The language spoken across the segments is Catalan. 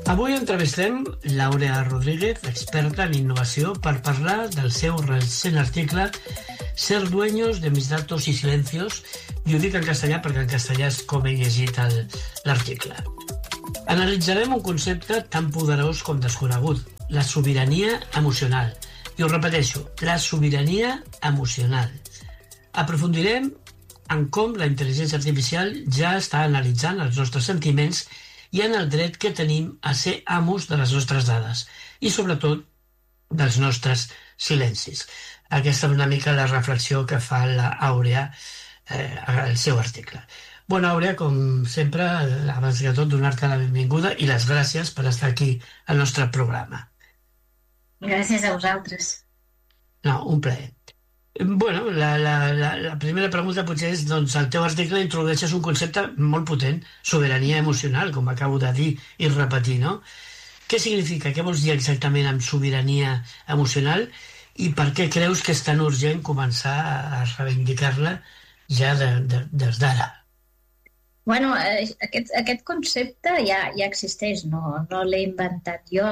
Avui entrevistem L'Àurea Rodríguez, experta en innovació, per parlar del seu recent article Ser dueños de mis datos y silencios, i ho dic en castellà perquè en castellà és com he llegit l'article. Analitzarem un concepte tan poderós com desconegut, la sobirania emocional. I ho repeteixo, la sobirania emocional. Aprofundirem en com la intel·ligència artificial ja està analitzant els nostres sentiments i en el dret que tenim a ser amos de les nostres dades i, sobretot, dels nostres silencis. Aquesta és una mica la reflexió que fa l'Àurea al seu article. Bona, Àurea, com sempre, abans que tot, donar-te la benvinguda i les gràcies per estar aquí al nostre programa. Gràcies a vosaltres. No, un plaer. Bueno, la primera pregunta potser és, doncs, el teu article introdueixes un concepte molt potent, sobirania emocional, com acabo de dir i repetir, no? Què significa? Què vols dir exactament amb sobirania emocional i per què creus que és tan urgent començar a reivindicar-la ja des d'ara? Bueno, aquest concepte ja existeix, no l'he inventat jo,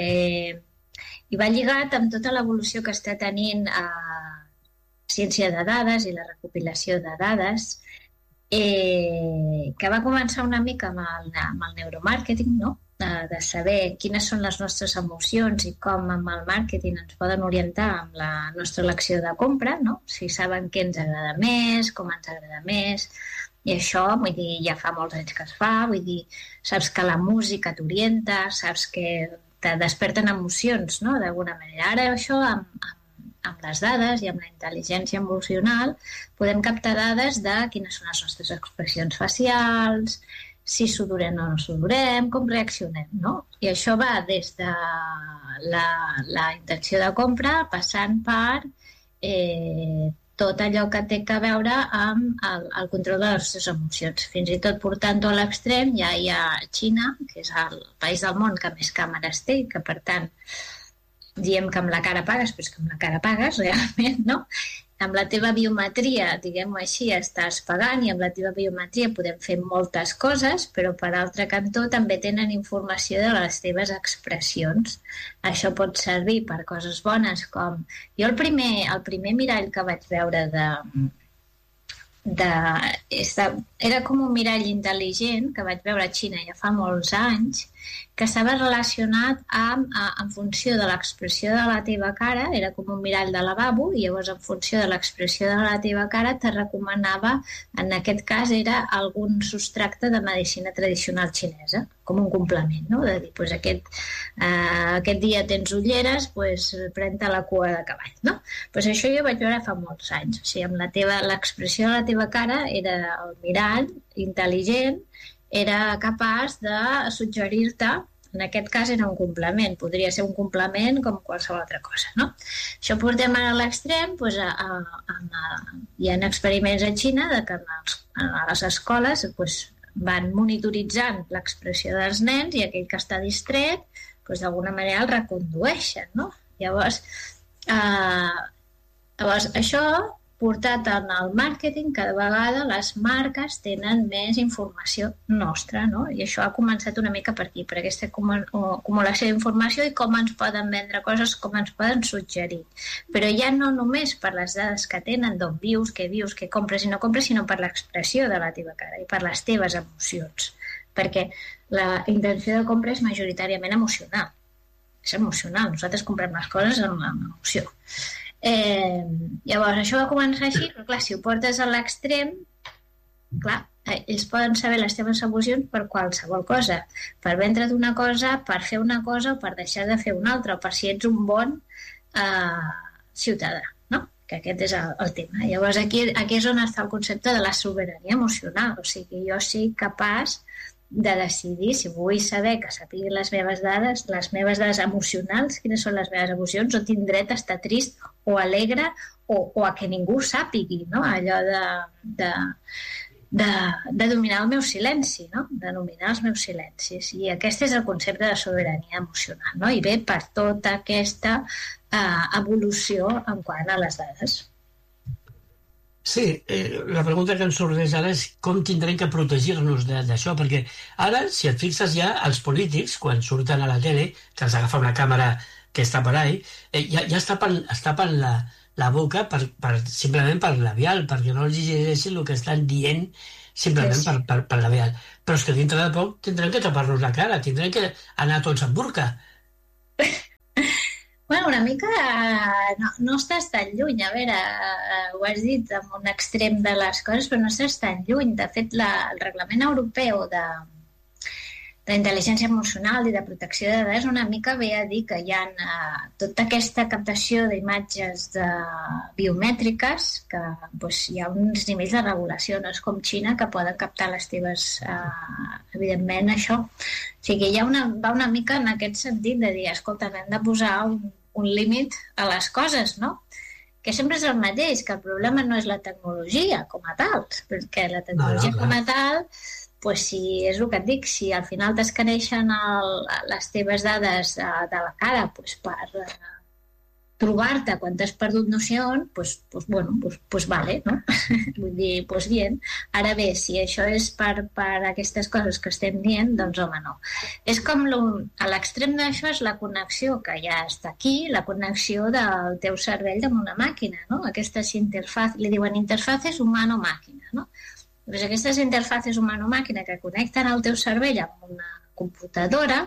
i va lligat amb tota l'evolució que està tenint ciència de dades i la recopilació de dades, que va començar una mica amb el neuromàrqueting, no? De saber quines són les nostres emocions i com amb el màrqueting ens poden orientar amb la nostra elecció de compra, no? Si saben què ens agrada més, com ens agrada més, i això, vull dir, ja fa molts anys que es fa, vull dir, saps que la música t'orienta, saps que te desperten emocions, no?, d'alguna manera. Ara això, amb les dades i amb la intel·ligència emocional, podem captar dades de quines són les nostres expressions facials, si sudorem o no sudorem, com reaccionem, no? I això va des de la intenció de compra passant per tot allò que té a veure amb el control de les nostres emocions. Fins i tot portant-ho a l'extrem, ja hi ha Xina, que és el país del món que més càmeres té, que per tant diem que amb la cara pagues, però és que amb la cara pagues realment, no? Amb la teva biometria, diguem-ho així, estàs pagant i amb la teva biometria podem fer moltes coses, però per altre cantó també tenen informació de les teves expressions. Això pot servir per coses bones com... Jo el primer mirall que vaig veure era com un mirall intel·ligent que vaig veure a Xina ja fa molts anys, que estava relacionat en funció de l'expressió de la teva cara, era com un mirall de lavabo, i llavors en funció de l'expressió de la teva cara te recomanava, en aquest cas era algun substracte de medicina tradicional xinesa, com un complement, no? De dir, doncs aquest dia tens ulleres, doncs pren-te la cua de cavall, no? Doncs això jo vaig veure fa molts anys, o sigui, amb l'expressió de la teva cara era el mirall intel·ligent, era capaç de suggerir-te, en aquest cas era un complement, podria ser un complement com qualsevol altra cosa, no? Això portem ara a l'extrem, doncs, hi ha experiments a Xina de que a les escoles doncs, van monitoritzant l'expressió dels nens i aquell que està distret, doncs, d'alguna manera el recondueixen, no? Llavors això portat en el màrqueting, cada vegada les marques tenen més informació nostra, no? I això ha començat una mica per aquí, per aquesta acumulació d'informació i com ens poden vendre coses, com ens poden suggerir. Però ja no només per les dades que tenen, d'on vius, què compres i no compres, sinó per l'expressió de la teva cara i per les teves emocions. Perquè la intenció de compra és majoritàriament emocional. És emocional, nosaltres comprem les coses amb emoció. Llavors això va començar així, però clar, si ho portes a l'extrem, clar, ells poden saber les teves emocions per qualsevol cosa, per vendre't una cosa, per fer una cosa o per deixar de fer una altra, o per si ets un bon ciutadà, no? Que aquest és el tema. Llavors aquí és on està el concepte de la sobirania emocional, o sigui, jo sigui capaç de decidir, si vull saber que sàpigui les meves dades emocionals, quines són les meves emocions, o tinc dret a estar trist o alegre o a que ningú sàpigui, no? Allò de dominar el meu silenci, no? De dominar els meus silencis. I aquest és el concepte de sobirania emocional, no? I ve per tota aquesta evolució en quant a les dades. Sí, la pregunta que ens sorgeix ara és com tindrem que protegir-nos d'això, perquè ara, si et fixes ja, els polítics, quan surten a la tele, que els agafa una càmera que està per ahí, ja es tapen la boca simplement per labial, perquè no els llegeixin el que estan dient simplement Sí. per labial. Però és que dintre de poc tindrem que tapar-nos la cara, tindrem que anar tots amb burca. Bueno, una mica no estàs tan lluny. A veure, ho has dit amb un extrem de les coses, però no estàs tan lluny. De fet, el reglament europeu d'intel·ligència emocional i de protecció de dades una mica ve a dir que hi ha tota aquesta captació d'imatges biomètriques, que doncs, hi ha uns nivells de regulació, no és com Xina, que poden captar les teves... evidentment, això. O sigui, va una mica en aquest sentit de dir, escolta, hem de posar un límit a les coses, no? Que sempre és el mateix, que el problema no és la tecnologia com a tal, perquè la tecnologia com a tal... Pues si és el que et dic, si al final t'escaneixen les teves dades de la cara pues per trobar-te quan t'has perdut nocions, pues vale, no? Vull dir, pues bien. Ara bé, si això és per aquestes coses que estem dient, doncs home, no. És com a l'extrem d'això és la connexió que ja està aquí, la connexió del teu cervell amb una màquina, no? Aquestes interfaces, li diuen interfaces humano-màquina, no? Doncs aquestes interfaces humano-màquina que connecten el teu cervell amb una computadora,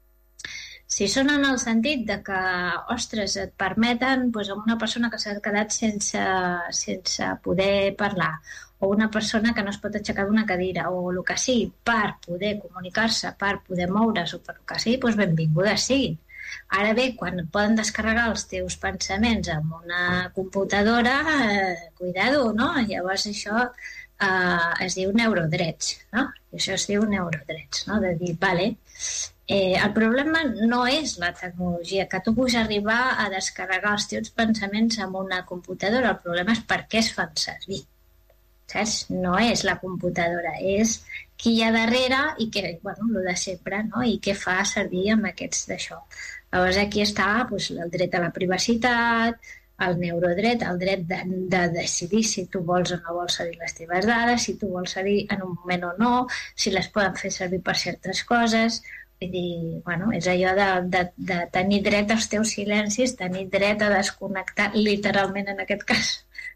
si són en el sentit de que, ostres, et permeten doncs, amb una persona que s'ha quedat sense poder parlar, o una persona que no es pot aixecar d'una cadira, o el que sigui, per poder comunicar-se, per poder moure's, o per el que sigui, doncs benvingudes siguin. Ara bé, quan poden descarregar els teus pensaments amb una computadora, cuidado, no? Llavors això... es diu neurodrets, no? I això es diu neurodrets, no? De dir, vale, el problema no és la tecnologia, que tu puguis arribar a descarregar els teus pensaments amb una computadora, el problema és per què es fan servir, saps? No és la computadora, és qui hi ha darrere i que, bueno, el de sempre, no? I què fa servir amb aquests d'això. Llavors aquí està doncs, el dret a la privacitat, el neurodret, el dret de decidir si tu vols o no vols cedir les teves dades, si tu vols cedir en un moment o no, si les poden fer servir per certes coses. Vull dir, bueno, és allò de tenir dret als teus silencis, tenir dret a desconnectar, literalment en aquest cas,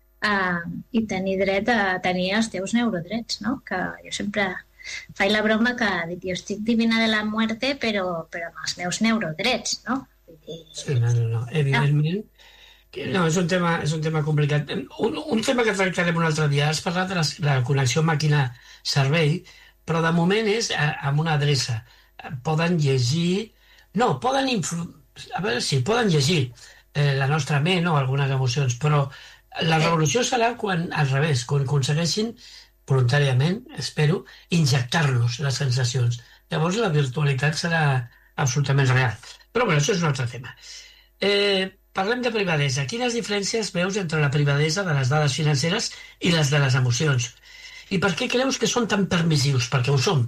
i tenir dret a tenir els teus neurodrets, no? Que jo sempre faig la broma que dic, jo estic divina de la muerte, però amb els meus neurodrets, no? Vull dir... Sí, no, evidentment. No, és un tema complicat. Un tema que tractarem un altre dia. Has parlat de la connexió màquina-cervell, però de moment és amb una adreça. Poden llegir... No, poden a veure si poden llegir la nostra ment o algunes emocions, però la revolució serà quan, al revés, quan aconsegueixin voluntàriament, espero, injectar-nos les sensacions. Llavors la virtualitat serà absolutament real. Però bueno, això és un altre tema. Parlem de privadesa. Quines diferències veus entre la privadesa de les dades financeres i les de les emocions? I per què creus que són tan permissius? Perquè ho som.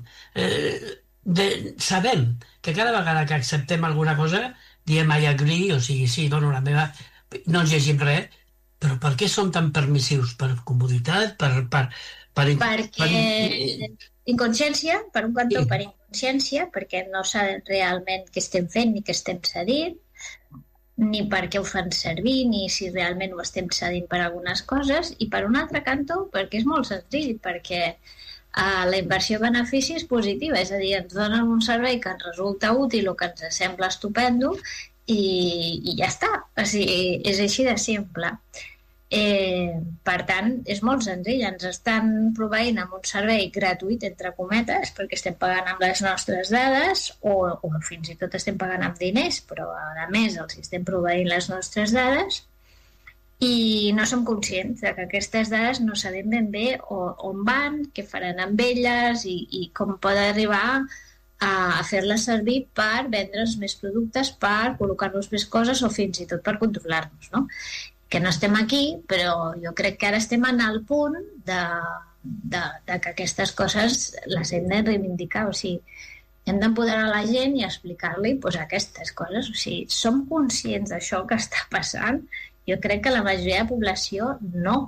Sabem que cada vegada que acceptem alguna cosa diem I agree, o sigui, sí, dono la meva... No ens llegim res, però per què som tan permissius? Per comoditat? Perquè inconsciència, per un cantó, Sí. per inconsciència, perquè no saben realment què estem fent ni què estem cedint, ni per què ho fan servir, ni si realment ho estem cedint per algunes coses, i per un altre cantó, perquè és molt senzill, perquè la inversió-benefici és positiva, és a dir, ens donen un servei que ens resulta útil o que ens sembla estupendo i ja està. O sigui, és així de simple. Per tant, és molt senzill, ens estan proveint amb un servei gratuït, entre cometes, perquè estem pagant amb les nostres dades o fins i tot estem pagant amb diners, però a més els estem proveint les nostres dades i no som conscients de que aquestes dades no sabem ben bé on van, què faran amb elles i com poden arribar a fer-les servir per vendre's més productes, per col·locar-nos més coses o fins i tot per controlar-nos, no? Que no estem aquí, però jo crec que ara estem en el punt de que aquestes coses les hem de reivindicar, o sigui, hem d'empoderar la gent i explicar-li doncs, aquestes coses, o sigui, som conscients d'això que està passant? Jo crec que la majoria de la població no.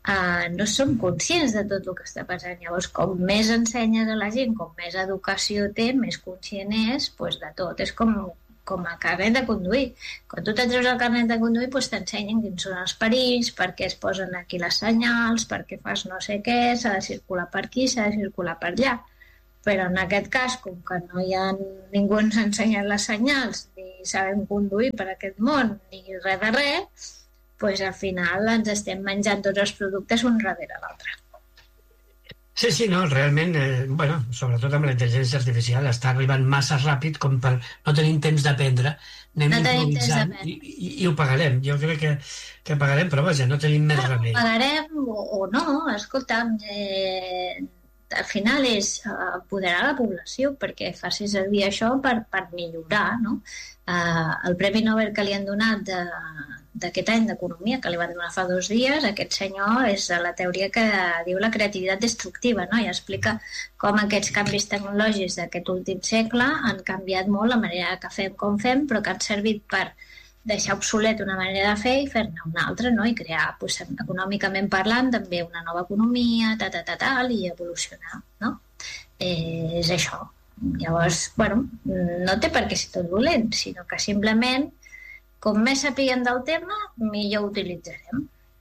no som conscients de tot el que està passant. Llavors, com més ensenyes a la gent, com més educació té, més conscient és de tot. És com el carnet de conduir. Quan tu te'n treus el carnet de conduir, t'ensenyen quins són els perills, per què es posen aquí les senyals, per què fas no sé què, s'ha de circular per aquí, s'ha de circular per allà. Però en aquest cas, com que ningú ens ha ensenyat les senyals, ni sabem conduir per aquest món, ni res de res, al final ens estem menjant tots els productes un darrere l'altre. Sí, no, realment, sobretot amb la intel·ligència artificial, està arribant massa ràpid com per no tenir temps d'aprendre, anem improvisant i ho pagarem. Jo crec que pagarem, però vaja, no tenim més remei. Pagarem o no, escolta'm, al final és apoderar la població perquè faci servir això per millorar, no? El Premi Nobel que li han donat d'aquest any d'Economia, que li van donar fa 2 dies, aquest senyor és la teoria que diu la creativitat destructiva, no? I explica com aquests canvis tecnològics d'aquest últim segle han canviat molt la manera que fem com fem, però que han servit per deixar obsolet una manera de fer i fer-ne una altra, no? I crear, econòmicament parlant, també una nova economia, i evolucionar, no? És això. Llavors, no té per què ser tot dolent, sinó que simplement, com més sapiguem del tema, millor utilitzarem.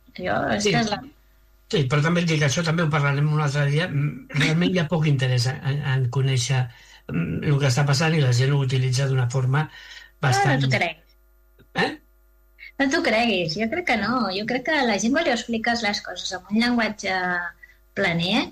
Sí, però també et dic, això també ho parlarem un altre dia, realment hi ha poc interès en conèixer el que està passant i la gent ho utilitza d'una forma bastant... No t'ho creguis. No t'ho creguis, jo crec que no. Jo crec que la gent, quan li expliques les coses amb un llenguatge planer,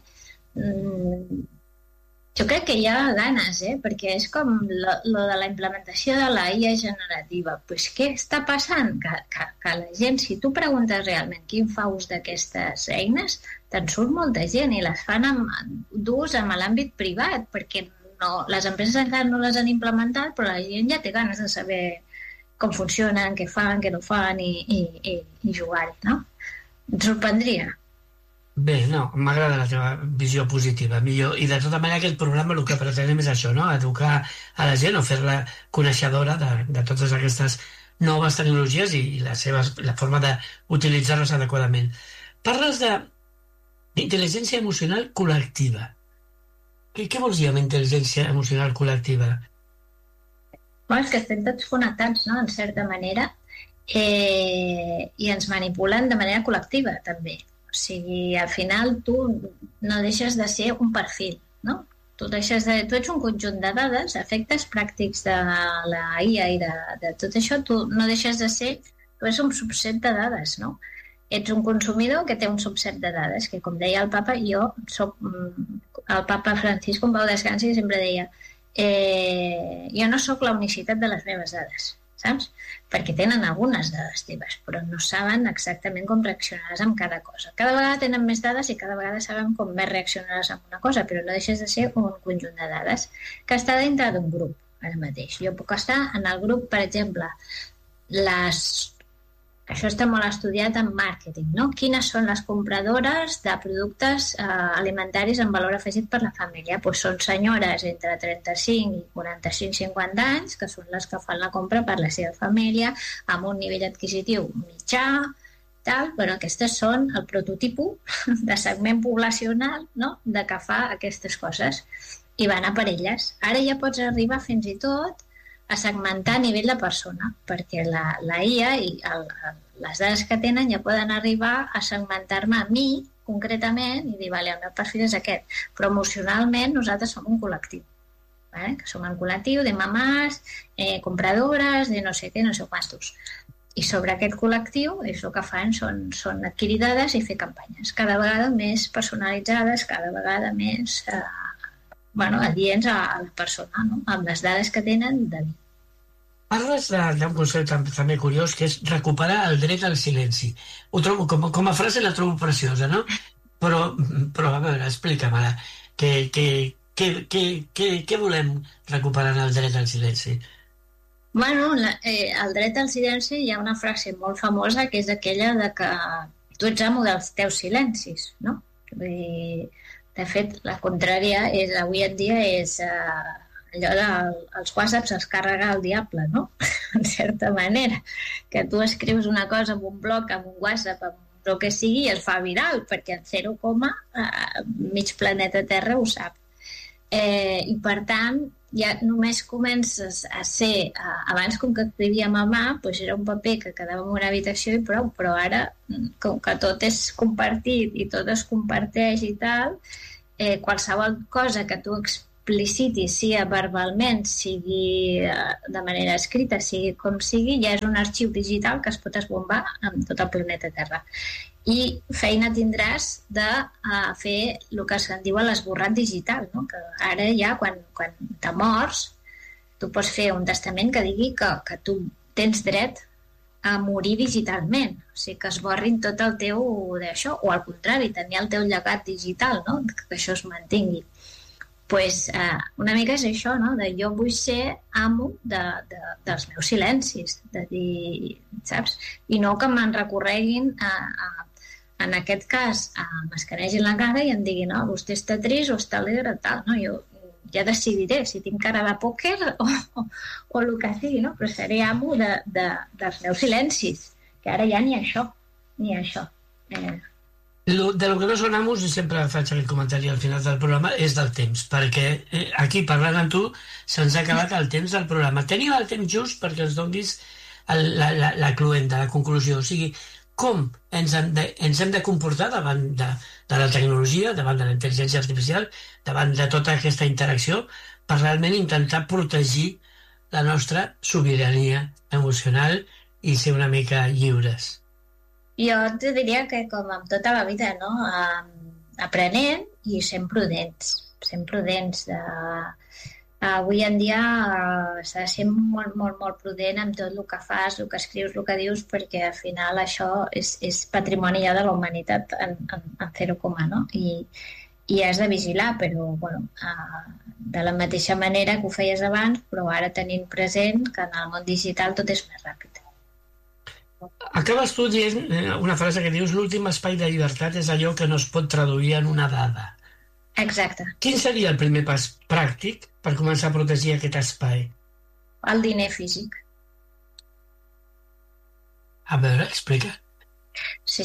jo crec que hi ha ganes, perquè és com lo de la implementació de la IA generativa. Què està passant? Que la gent, si tu preguntes realment quin fa ús d'aquestes eines, te'n surt molta gent i les fan d'ús en l'àmbit privat, perquè les empreses encara no les han implementat, però la gent ja té ganes de saber com funcionen, què fan, què no fan i jugar-hi, no? Et sorprendria. Bé, no, m'agrada la teva visió positiva, millor. I de tota manera aquest programa el que pretenem és això, no? Educar a la gent o fer-la coneixedora de totes aquestes noves tecnologies i la forma d'utilitzar-les adequadament. Parles d'intel·ligència emocional col·lectiva. Què vols dir amb intel·ligència emocional col·lectiva? És que estem tots connectats, no?, en certa manera, i ens manipulen de manera col·lectiva, també. O sigui, al final tu no deixes de ser un perfil, no? Tu ets un conjunt de dades, efectes pràctics de la IA i de tot això, tu no deixes de ser, tu ets un subset de dades, no? Ets un consumidor que té un subset de dades, que com deia el papa, el papa Francisco en pau descansi sempre deia jo no sóc la unicitat de les meves dades, saps? Perquè tenen algunes dades teves, però no saben exactament com reaccionaràs amb cada cosa. Cada vegada tenen més dades i cada vegada saben com més reaccionaràs amb una cosa, però no deixes de ser un conjunt de dades que està dintre d'un grup, ara mateix. Jo puc estar en el grup, per exemple, això està molt estudiat en màrqueting, no? Quines són les compradores de productes alimentaris amb valor afegit per la família? Són senyores entre 35 i 45-50 anys, que són les que fan la compra per la seva família, amb un nivell adquisitiu mitjà, però aquestes són el prototipo de segment poblacional, no?, de que fa aquestes coses, i van a per elles. Ara ja pots arribar fins i tot a segmentar a nivell de persona, perquè la IA i les dades que tenen ja poden arribar a segmentar-me a mi, concretament, i dir, vale, el meu perfil és aquest. Però emocionalment nosaltres som un col·lectiu, que som un col·lectiu de mamàs, compradores, de no sé què, no sé quantos. I sobre aquest col·lectiu és el que fan són adquirir dades i fer campanyes, cada vegada més personalitzades, cada vegada més adients a la persona, no?, amb les dades que tenen de mi. Parles d'un concepte també curiós, que és recuperar el dret al silenci. Ho trobo, com a frase la trobo preciosa, no? Però a veure, explica-me-la. Què volem recuperar el dret al silenci? El dret al silenci, hi ha una frase molt famosa que és aquella de que tu ets amo dels teus silencis, no? De fet, la contrària avui en dia és allò dels whatsapps els carrega el diable, no? En certa manera. Que tu escrius una cosa en un blog, en un whatsapp, en o que sigui i es fa viral, perquè en 0, mig planeta Terra ho sap. I per tant, ja només comences a ser, abans com que escrivíem a mà, doncs era un paper que quedava en una habitació i prou, però ara, com que tot és compartit i tot es comparteix i tal, qualsevol cosa que tu explicitis, sigui verbalment, sigui de manera escrita, sigui com sigui, ja és un arxiu digital que es pot esbombar amb tot el planeta Terra. I feina tindràs de fer el que se'n diu l'esborrat digital, no? Que ara ja, quan te mors, tu pots fer un testament que digui que tu tens dret a morir digitalment, o sigui, que esborrin tot el teu d'això, o al contrari, tenir el teu llegat digital, no? Que això es mantingui. Pues, una mica és això, no? De jo vull ser amo dels meus silencis, de dir, saps? I no que me'n recorreguin en aquest cas, m'escanegin la cara i em diguin, no, vostè està trist o està alegre, tal, no? Jo ja decidiré si tinc cara de pòquer o el que sigui, no? Però seré amo dels meus silencis, que ara ja ni això. De lo que no són amos, i sempre faig aquest comentari al final del programa, és del temps, perquè aquí, parlant amb tu, se'ns ha acabat el temps del programa. Tenim el temps just perquè ens donis la cluenda, la conclusió, o sigui, com ens hem de comportar davant de la tecnologia, davant de la intel·ligència artificial, davant de tota aquesta interacció, per realment intentar protegir la nostra sobirania emocional i ser una mica lliures. Jo te diria que, com amb tota la vida, no? Aprenent i sent prudents. Avui en dia s'ha de ser molt, molt, molt prudent amb tot el que fas, el que escrius, el que dius, perquè al final això és patrimoni ja de la humanitat en 0, no? I has de vigilar, però bueno, de la mateixa manera que ho feies abans, però ara tenint present que en el món digital tot és més ràpid. Acabes tu dient una frase que dius: l'últim espai de llibertat és allò que no es pot traduir en una dada. Exacte. Quin seria el primer pas pràctic per començar a protegir aquest espai? El diner físic. A veure, explica. Sí,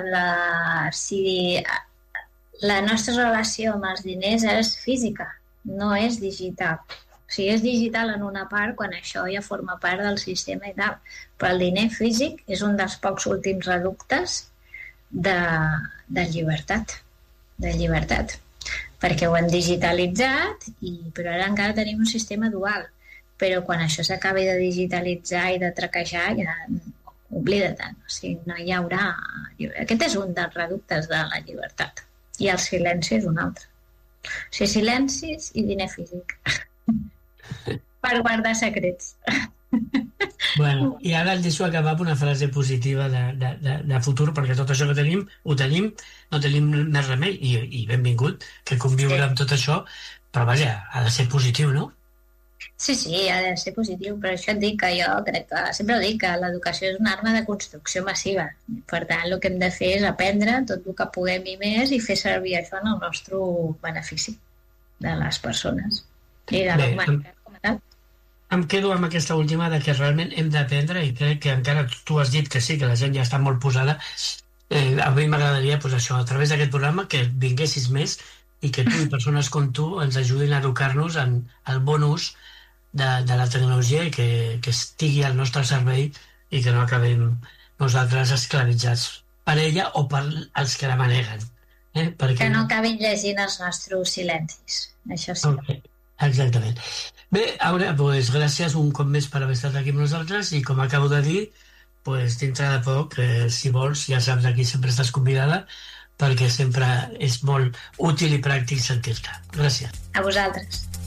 la nostra relació amb els diners és física, no és digital. O sigui, és digital en una part quan això ja forma part del sistema i tal, però el diner físic és un dels pocs últims reductes de llibertat, perquè ho han digitalitzat, però ara encara tenim un sistema dual, però quan això s'acabi de digitalitzar i de traquejar, ja oblida-te'n, o sigui, no hi haurà... Aquest és un dels reductes de la llibertat, i el silenci és un altre. O sigui, silencis i diner físic. Per guardar secrets. Bueno, i ara el deixo acabar amb una frase positiva de futur, perquè tot això que tenim, ho tenim, no tenim més remei, i benvingut, que conviure amb tot això, però vaja, ha de ser positiu, no? Sí, ha de ser positiu, però això et dic que jo crec que, sempre ho dic, que l'educació és una arma de construcció massiva. Per tant, el que hem de fer és aprendre tot el que puguem i més i fer servir això en el nostre benefici de les persones i de la humanitat com a tal. Em quedo amb aquesta última de que realment hem d'aprendre, i crec que encara tu has dit que sí, que la gent ja està molt posada. A mi m'agradaria, això, a través d'aquest programa, que vinguessis més i que tu i persones com tu ens ajudin a educar-nos en el bon ús de la tecnologia i que estigui al nostre servei i que no acabem nosaltres esclavitzats per ella o per els que la maneguen. Que no acabin llegint els nostres silencis, això sí. Okay. Exactament. Bé, Àurea, gràcies un cop més per haver estat aquí amb nosaltres, i com acabo de dir, dintre de poc, si vols, ja saps, aquí sempre estàs convidada, perquè sempre és molt útil i pràctic sentir-te. Gràcies. A vosaltres.